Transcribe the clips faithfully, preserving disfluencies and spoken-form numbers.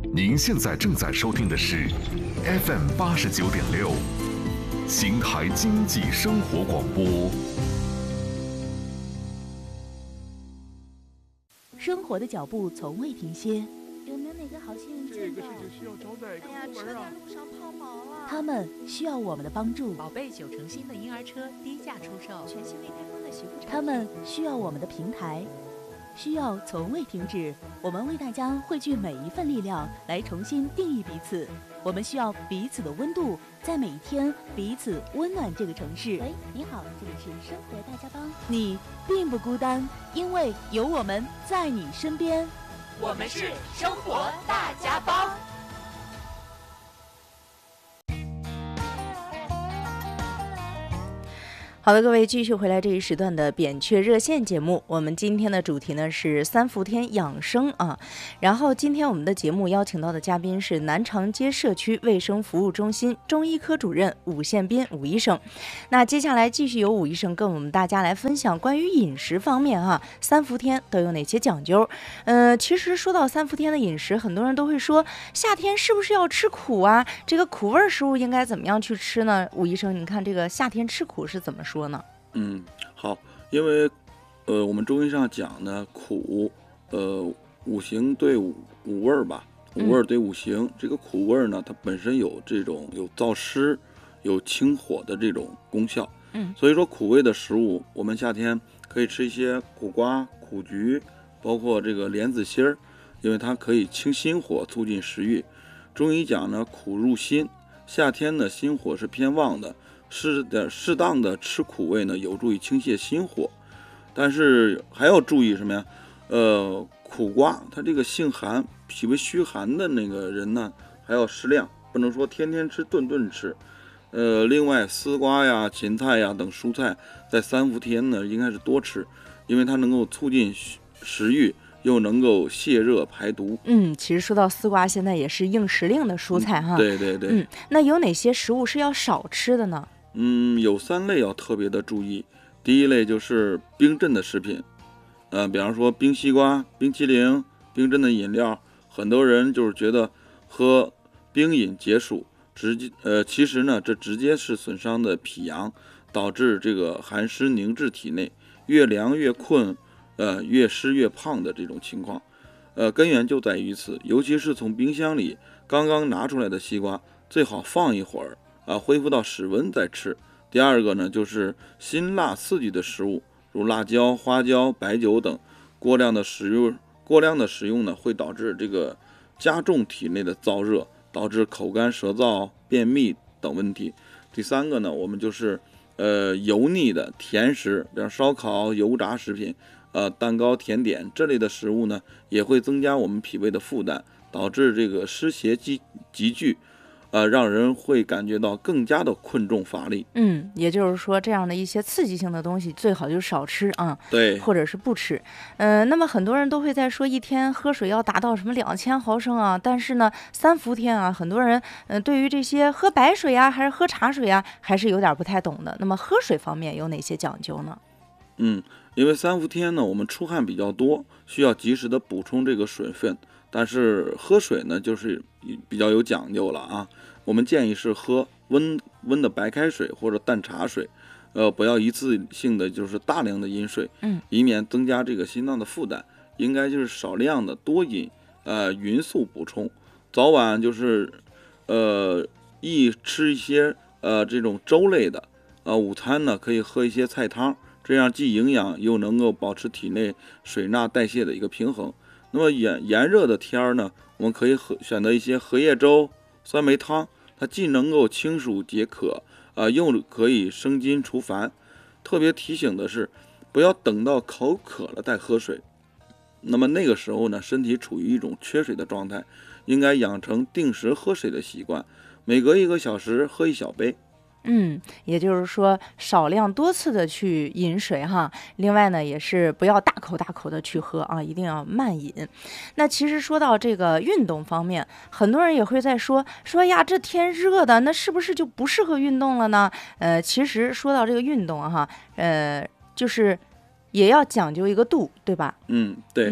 您现在正在收听的是 F M 八十九点六，邢台经济生活广播。 生活的脚步从未停歇， 有没有哪个好心人见到？ 这个事情需要招待哎呀，车在路上抛锚了。 他们需要我们的帮助。 宝贝九成新的婴儿车低价出售， 全新未开封的洗护产品。 他们需要我们的平台，需要从未停止。我们为大家汇聚每一份力量，来重新定义彼此。我们需要彼此的温度，在每一天彼此温暖这个城市。 喂，你好，这里是生活大家帮。 你并不孤单，因为有我们在你身边。 我们是生活大家帮。 好的，各位继续回来这一时段的扁鹊热线节目。我们今天的主题呢是三伏天养生啊。然后今天我们的节目邀请到的嘉宾是南长街社区卫生服务中心中医科主任武宪斌武医生。那接下来继续由武医生跟我们大家来分享关于饮食方面哈、啊，三伏天都有哪些讲究？呃，其实说到三伏天的饮食，很多人都会说夏天是不是要吃苦啊？这个苦味食物应该怎么样去吃呢？武医生，你看这个夏天吃苦是怎么说？说呢？ 嗯，好，因为呃，我们中医上讲呢，苦，呃，五行对五五味吧，五味对五行。嗯、这个苦味呢，它本身有这种有燥湿、有清火的这种功效。 嗯， 所以说苦味的食物，我们夏天可以吃一些苦瓜、苦菊，包括这个莲子心儿，因为它可以清心火，促进食欲。中医讲呢，苦入心，夏天呢心火是偏旺的。适的适当的吃苦味呢，有助于清泻心火，但是还要注意什么呀？呃，苦瓜它这个性寒，脾胃虚寒的那个人呢，还要适量，不能说天天吃、顿顿吃。呃，另外丝瓜呀、芹菜呀等蔬菜，在三伏天呢，应该是多吃，因为它能够促进食欲，又能够泻热排毒。 嗯，其实说到丝瓜，现在也是应时令的蔬菜哈。 嗯、对对对。 嗯，那有哪些食物是要少吃的呢？ 嗯，有三类要特别的注意。第一类就是冰镇的食品，呃，比方说冰西瓜、冰淇淋、冰镇的饮料，很多人就是觉得喝冰饮解暑，直接呃，其实呢，这直接是损伤的脾阳，导致这个寒湿凝滞体内，越凉越困，呃，越湿越胖的这种情况。呃，根源就在于此，尤其是从冰箱里刚刚拿出来的西瓜，最好放一会儿。啊，恢复到室温再吃。第二个呢，就是辛辣刺激的食物，如辣椒、花椒、白酒等，过量的食用，过量的食用呢，会导致这个加重体内的燥热，导致口干舌燥、便秘等问题。第三个呢，我们就是呃油腻的甜食，比如烧烤、油炸食品，呃蛋糕、甜点这类的食物呢，也会增加我们脾胃的负担，导致这个湿邪积积聚。呃，让人会感觉到更加的困重乏力。 嗯，也就是说，这样的一些刺激性的东西最好就少吃啊， 对， 或者是不吃。呃，那么很多人都会在说，一天喝水要达到什么两千毫升啊，但是呢，三伏天啊，很多人嗯、呃，对于这些喝白水啊，还是喝茶水啊，还是有点不太懂的。那么喝水方面有哪些讲究呢？ 嗯，因为三伏天呢，我们出汗比较多，需要及时的补充这个水分。但是喝水呢，就是比较有讲究了啊。我们建议是喝温温的白开水或者淡茶水，呃，不要一次性的就是大量的饮水， 嗯， 以免增加这个心脏的负担。应该就是少量的多饮，呃，匀速补充。早晚就是，呃，宜吃一些呃这种粥类的，呃，午餐呢可以喝一些菜汤，这样既营养又能够保持体内水钠代谢的一个平衡。那么炎炎热的天儿呢，我们可以喝选择一些荷叶粥、酸梅汤，它既能够清暑解渴，啊、呃，又可以生津除烦。特别提醒的是，不要等到口渴了再喝水。那么那个时候呢，身体处于一种缺水的状态，应该养成定时喝水的习惯，每隔一个小时喝一小杯。 嗯，也就是说少量多次的去饮水哈，另外呢也是不要大口大口的去喝啊，一定要慢饮。那其实说到这个运动方面，很多人也会在说说呀，这天热的，那是不是就不适合运动了呢？呃，其实说到这个运动哈，呃，就是也要讲究一个度，对吧？ 嗯，对。 嗯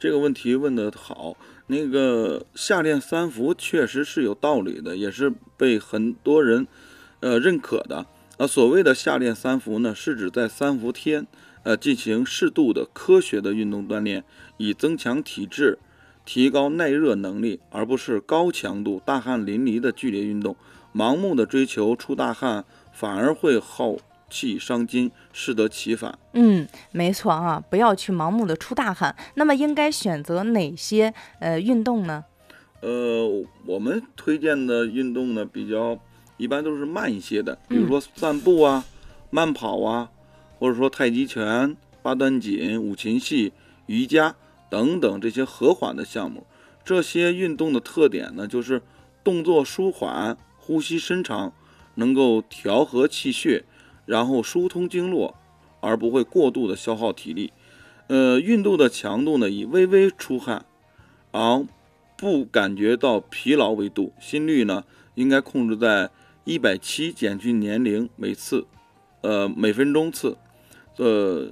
这个问题问得好。那个夏练三伏确实是有道理的，也是被很多人呃认可的。啊，所谓的夏练三伏呢，是指在三伏天呃进行适度的科学的运动锻炼，以增强体质，提高耐热能力，而不是高强度大汗淋漓的剧烈运动。盲目的追求出大汗，反而会耗气伤筋，适得其反。 嗯，没错啊，不要去盲目的出大汗。那么应该选择哪些呃运动呢？ 呃，我们推荐的运动呢，比较一般都是慢一些的，比如说散步啊、慢跑啊，或者说太极拳、八段锦、五禽戏、瑜伽等等这些和缓的项目。这些运动的特点呢，就是动作舒缓，呼吸深长，能够调和气血，然后疏通经络，而不会过度的消耗体力。呃，运动的强度呢，以微微出汗，而不感觉到疲劳为度。心率呢，应该控制在一百七减去年龄每次，呃，每分钟次。呃，